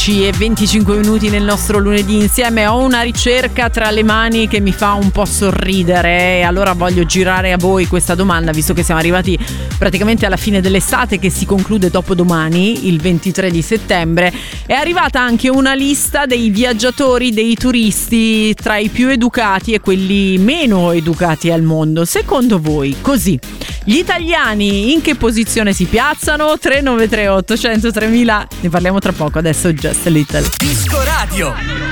10:25 nel nostro lunedì insieme. Ho una ricerca tra le mani che mi fa un po' sorridere e allora voglio girare a voi questa domanda, visto che siamo arrivati praticamente alla fine dell'estate che si conclude dopodomani, il 23 di settembre. È arrivata anche una lista dei viaggiatori, dei turisti tra i più educati e quelli meno educati al mondo. Secondo voi, così, gli italiani in che posizione si piazzano? 393 800 3000. Ne parliamo tra poco, adesso Just a Little. Disco Radio.